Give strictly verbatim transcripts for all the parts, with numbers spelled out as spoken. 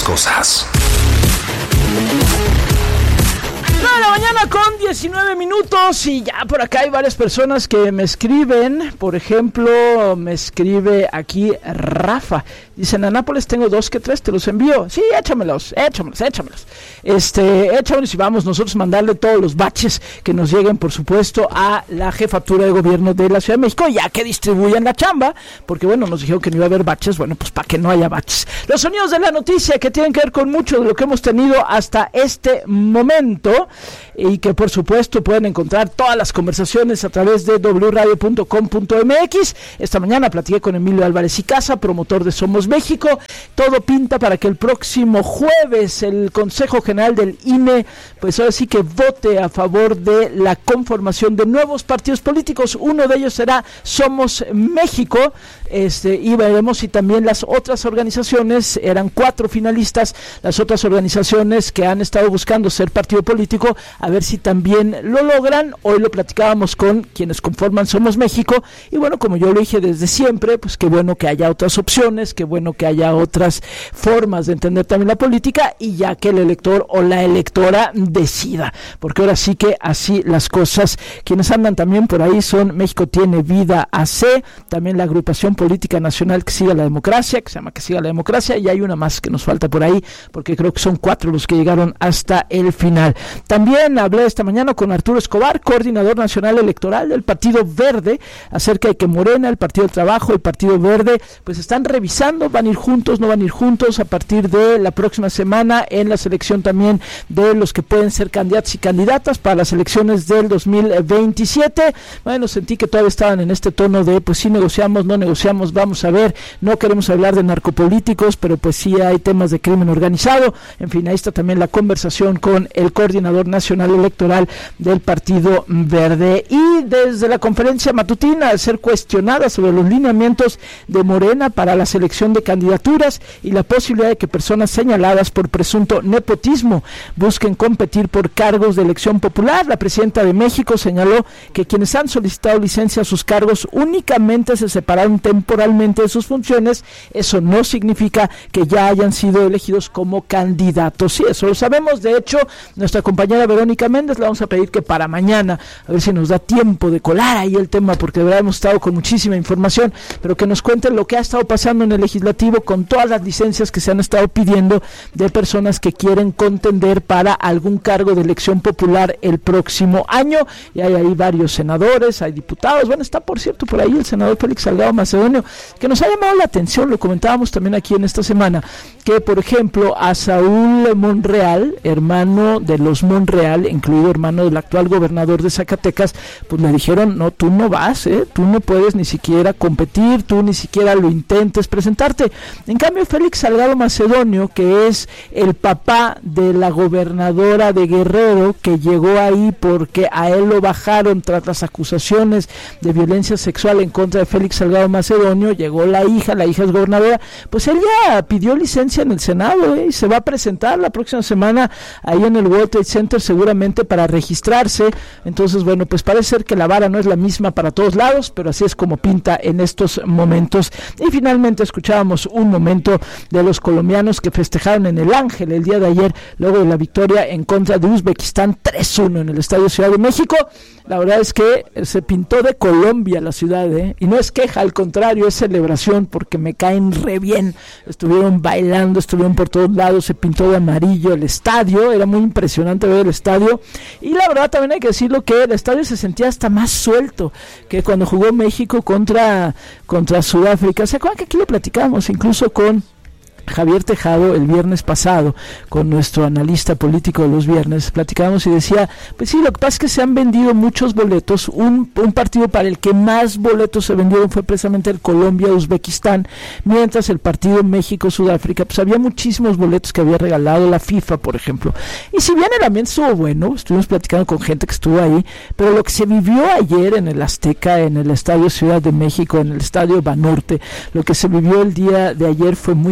cosas. nueve de la mañana con diecinueve minutos y ya por acá hay varias personas que me escriben. Por ejemplo, me escribe aquí Rafa. Dice, en Anápolis tengo dos que tres, te los envío. Sí, échamelos, échamelos, échamelos. Este, échamelos y vamos nosotros a mandarle todos los baches que nos lleguen, por supuesto, a la jefatura de gobierno de la Ciudad de México, ya que distribuyan la chamba, porque bueno, nos dijeron que no iba a haber baches, bueno, pues para que no haya baches. Los sonidos de la noticia que tienen que ver con mucho de lo que hemos tenido hasta este momento, y que por supuesto pueden encontrar todas las conversaciones a través de doble u radio punto com punto m x. Esta mañana platiqué con Emilio Álvarez y Casa, promotor de Somos México. Todo pinta para que el próximo jueves el Consejo General del I N E, pues ahora sí que vote a favor de la conformación de nuevos partidos políticos. Uno de ellos será Somos México, este, y veremos si también las otras organizaciones, eran cuatro finalistas, las otras organizaciones que han estado buscando ser partido político, a ver si también lo logran. Hoy lo platicábamos con quienes conforman Somos México, y bueno, como yo lo dije desde siempre, pues qué bueno que haya otras opciones, qué bueno que haya otras formas de entender también la política, y ya que el elector o la electora decida, porque ahora sí que así las cosas. Quienes andan también por ahí son México Tiene Vida A C, también la agrupación política nacional Que Siga la Democracia, que se llama Que Siga la Democracia, y hay una más que nos falta por ahí, porque creo que son cuatro los que llegaron hasta el final. También hablé esta mañana con Arturo Escobar, coordinador nacional electoral del Partido Verde, acerca de que Morena, el Partido del Trabajo, el Partido Verde, pues están revisando, van a ir juntos, no van a ir juntos a partir de la próxima semana en la selección también de los que pueden ser candidatos y candidatas para las elecciones del dos mil veintisiete. Bueno, sentí que todavía estaban en este tono de pues sí negociamos, no negociamos, vamos a ver, no queremos hablar de narcopolíticos, pero pues sí hay temas de crimen organizado. En fin, ahí está también la conversación con el coordinador nacional electoral del Partido Verde. Y desde la conferencia matutina, al ser cuestionada sobre los lineamientos de Morena para la selección de candidaturas y la posibilidad de que personas señaladas por presunto nepotismo busquen competir por cargos de elección popular, la presidenta de México señaló que quienes han solicitado licencia a sus cargos únicamente se separaron temporalmente de sus funciones. Eso no significa que ya hayan sido elegidos como candidatos. Sí, eso lo sabemos. De hecho, nuestra compañera Verónica Méndez le vamos a pedir que para mañana, a ver si nos da tiempo de colar ahí el tema, porque de verdad hemos estado con muchísima información, pero que nos cuenten lo que ha estado pasando en el legislativo con todas las licencias que se han estado pidiendo de personas que quieren contender para algún cargo de elección popular el próximo año. Y hay ahí varios senadores, hay diputados. Bueno, está por cierto por ahí el senador Félix Salgado Macedonio, que nos ha llamado la atención, lo comentábamos también aquí en esta semana, que por ejemplo a Saúl Monreal, hermano de los Monreal, incluido hermano del actual gobernador de Zacatecas, pues le dijeron, no, tú no vas, ¿eh? Tú no puedes ni siquiera competir, tú ni siquiera lo intentes presentarte. En cambio, Félix Salgado Macedonio, que es el papá de la gobernadora de Guerrero, que llegó ahí porque a él lo bajaron tras las acusaciones de violencia sexual en contra de Félix Salgado Macedonio, llegó la hija, la hija es gobernadora, pues él ya pidió licencia en el Senado, ¿eh? Y se va a presentar la próxima semana ahí en el World Trade Center seguramente para registrarse. Entonces, bueno, pues parece ser que la vara no es la misma para todos lados, pero así es como pinta en estos momentos. Y finalmente escuchábamos un momento de los colombianos que festejaron en el Ángel el día de ayer, luego de la victoria en contra de Uzbekistán tres uno en el Estadio Ciudad de México. La verdad es que se pintó de Colombia la ciudad, ¿eh? Y no es queja, al contrario, es celebración, porque me caen re bien. Estuvieron bailando, estuvieron por todos lados, se pintó de amarillo el estadio, era muy impresionante ver el estadio. Y la verdad también hay que decirlo que el estadio se sentía hasta más suelto que cuando jugó México contra, contra Sudáfrica. ¿Se acuerdan que aquí lo platicamos incluso con Javier Tejado el viernes pasado, con nuestro analista político de los viernes? Platicábamos y decía, pues sí, lo que pasa es que se han vendido muchos boletos. Un, un partido para el que más boletos se vendieron fue precisamente el Colombia-Uzbekistán, mientras el partido México-Sudáfrica, pues había muchísimos boletos que había regalado la FIFA, por ejemplo. Y si bien el ambiente estuvo bueno, estuvimos platicando con gente que estuvo ahí, pero lo que se vivió ayer en el Azteca, en el Estadio Ciudad de México, en el Estadio Banorte, lo que se vivió el día de ayer fue muy impresionante.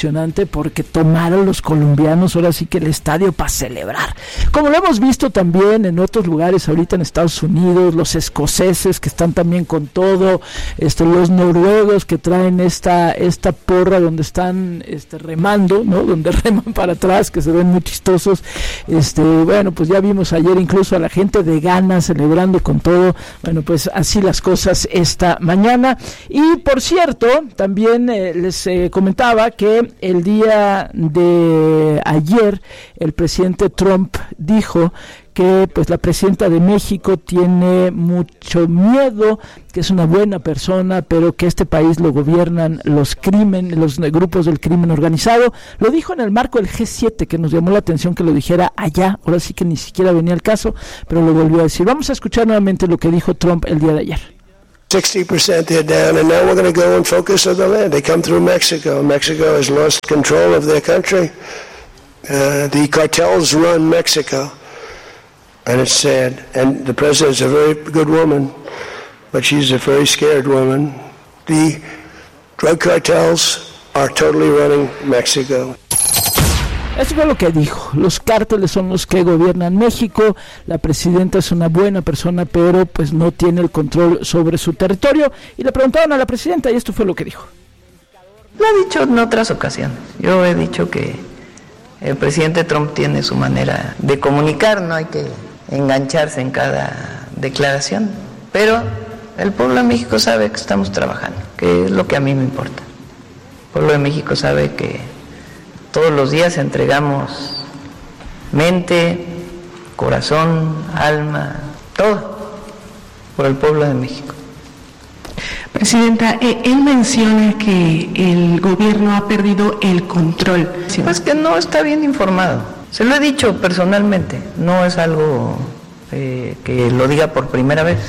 emocionante porque tomaron los colombianos ahora sí que el estadio para celebrar, como lo hemos visto también en otros lugares ahorita en Estados Unidos, los escoceses que están también con todo, este, los noruegos que traen esta esta porra donde están este, remando, ¿no? Donde reman para atrás, que se ven muy chistosos. Este, bueno, pues ya vimos ayer incluso a la gente de Ghana celebrando con todo. Bueno, pues así las cosas esta mañana. Y por cierto, también eh, les eh, comentaba que el día de ayer el presidente Trump dijo que pues la presidenta de México tiene mucho miedo, que es una buena persona, pero que este país lo gobiernan los crimen, los grupos del crimen organizado. Lo dijo en el marco del G siete, que nos llamó la atención que lo dijera allá, ahora sí que ni siquiera venía al caso, pero lo volvió a decir. Vamos a escuchar nuevamente lo que dijo Trump el día de ayer. sixty percent they're down, and now we're going to go and focus on the land. They come through Mexico. Mexico has lost control of their country. Uh, the cartels run Mexico. And it's sad. And the president's a very good woman, but she's a very scared woman. The drug cartels are totally running Mexico. Eso fue lo que dijo. Los cárteles son los que gobiernan México. La presidenta es una buena persona, pero pues no tiene el control sobre su territorio. Y le preguntaron a la presidenta y esto fue lo que dijo. Lo he dicho en otras ocasiones. Yo he dicho que el presidente Trump tiene su manera de comunicar, no hay que engancharse en cada declaración, pero el pueblo de México sabe que estamos trabajando, que es lo que a mí me importa. El pueblo de México sabe que todos los días entregamos mente, corazón, alma, todo por el pueblo de México. Presidenta, eh, él menciona que el gobierno ha perdido el control. Pues que no está bien informado. Se lo he dicho personalmente, no es algo eh, que lo diga por primera vez.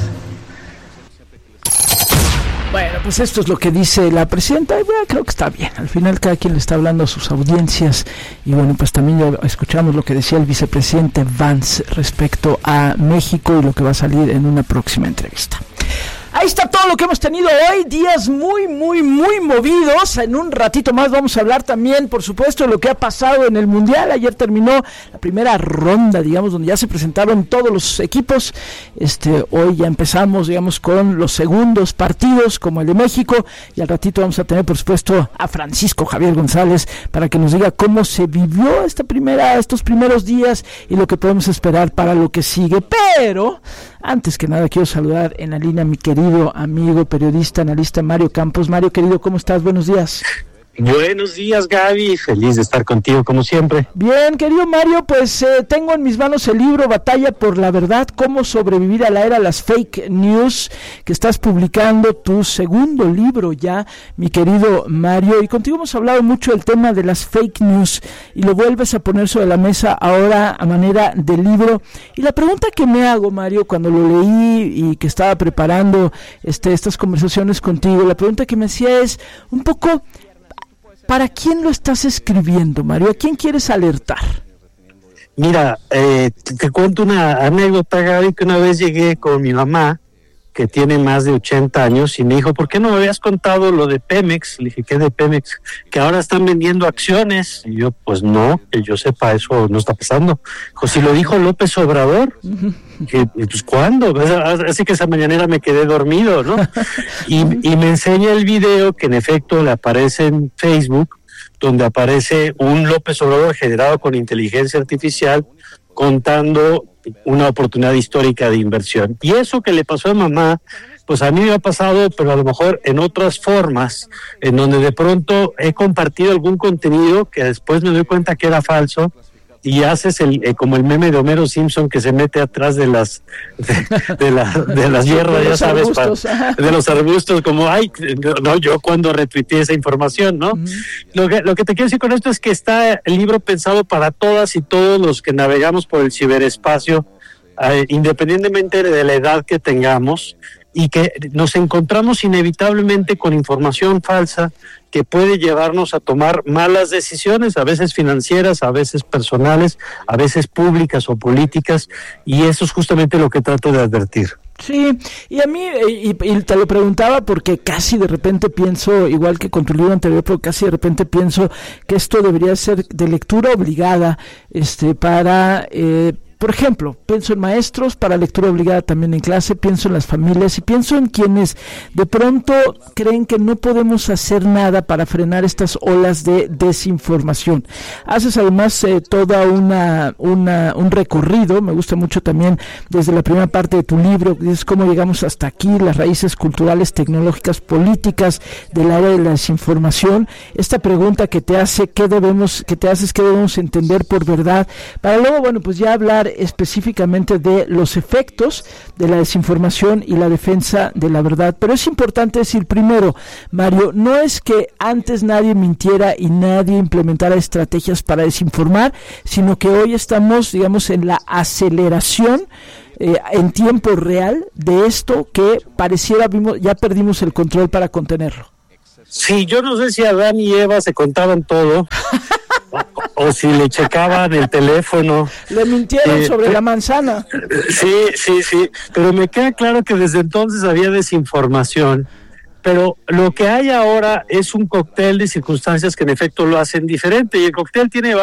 Bueno, pues esto es lo que dice la presidenta y bueno, creo que está bien. Al final cada quien le está hablando a sus audiencias y bueno, pues también ya escuchamos lo que decía el vicepresidente Vance respecto a México y lo que va a salir en una próxima entrevista. Ahí está todo lo que hemos tenido hoy, días muy, muy, muy movidos. En un ratito más vamos a hablar también, por supuesto, de lo que ha pasado en el Mundial. Ayer terminó la primera ronda, digamos, donde ya se presentaron todos los equipos. Este, hoy ya empezamos, digamos, con los segundos partidos, como el de México. Y al ratito vamos a tener, por supuesto, a Francisco Javier González para que nos diga cómo se vivió esta primera, estos primeros días y lo que podemos esperar para lo que sigue. Pero antes que nada quiero saludar en la línea a mi querido amigo, periodista, analista Mario Campos. Mario, querido, ¿cómo estás? Buenos días. Buenos días, Gaby, feliz de estar contigo como siempre. Bien, querido Mario, pues eh, tengo en mis manos el libro Batalla por la Verdad, cómo sobrevivir a la era de las fake news, que estás publicando tu segundo libro ya, mi querido Mario, y contigo hemos hablado mucho del tema de las fake news y lo vuelves a poner sobre la mesa ahora a manera de libro. Y la pregunta que me hago, Mario, cuando lo leí y que estaba preparando este, estas conversaciones contigo, la pregunta que me hacía es un poco, ¿para quién lo estás escribiendo, Mario? ¿A quién quieres alertar? Mira, eh, te, te cuento una anécdota, Gaby, que una vez llegué con mi mamá, que tiene más de ochenta años, y me dijo, ¿por qué no me habías contado lo de Pemex? Le dije, ¿qué de Pemex? Que ahora están vendiendo acciones. Y yo, pues no, que yo sepa, eso no está pasando. Dijo, si lo dijo López Obrador. Uh-huh. Que, pues, ¿cuándo? Así que esa mañanera me quedé dormido, ¿no? Y, y me enseña el video que en efecto le aparece en Facebook, donde aparece un López Obrador generado con inteligencia artificial contando una oportunidad histórica de inversión. Y eso que le pasó a mamá, pues a mí me ha pasado, pero a lo mejor en otras formas, en donde de pronto he compartido algún contenido que después me doy cuenta que era falso, y haces el eh, como el meme de Homero Simpson que se mete atrás de las de, de, la, de las hierbas, ya sabes, para, de los arbustos, como ay, no, yo cuando retuiteé esa información, ¿no? Uh-huh. Lo que, lo que te quiero decir con esto es que está el libro pensado para todas y todos los que navegamos por el ciberespacio, eh, independientemente de la edad que tengamos, y que nos encontramos inevitablemente con información falsa que puede llevarnos a tomar malas decisiones, a veces financieras, a veces personales, a veces públicas o políticas, y eso es justamente lo que trato de advertir. Sí, y a mí, y, y te lo preguntaba porque casi de repente pienso, igual que con tu libro anterior, pero casi de repente pienso que esto debería ser de lectura obligada, este, para, eh, por ejemplo, pienso en maestros para lectura obligada también en clase, pienso en las familias y pienso en quienes de pronto creen que no podemos hacer nada para frenar estas olas de desinformación. Haces además eh, toda una, una un recorrido, me gusta mucho también desde la primera parte de tu libro, dices cómo llegamos hasta aquí, las raíces culturales, tecnológicas, políticas del área de la desinformación. Esta pregunta que te hace, ¿qué debemos, que te haces, qué debemos entender por verdad? Para luego, bueno, pues ya hablar específicamente de los efectos de la desinformación y la defensa de la verdad. Pero es importante decir primero, Mario, no es que antes nadie mintiera y nadie implementara estrategias para desinformar, sino que hoy estamos, digamos, en la aceleración eh, en tiempo real de esto que pareciera vimos, ya perdimos el control para contenerlo. Sí, yo no sé si Adán y Eva se contaban todo. O, o si le checaban el teléfono. Le mintieron eh, sobre eh, la manzana. Sí, sí, sí. Pero me queda claro que desde entonces había desinformación. Pero lo que hay ahora es un cóctel de circunstancias que en efecto lo hacen diferente. Y el cóctel tiene